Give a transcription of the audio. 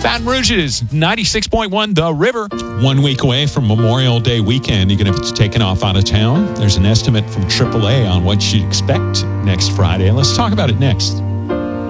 Baton Rouge's 96.1 The River. 1 week away from Memorial Day weekend, you're going to be taken off out of town. There's an estimate from AAA on what you expect next Friday. Let's talk about it next.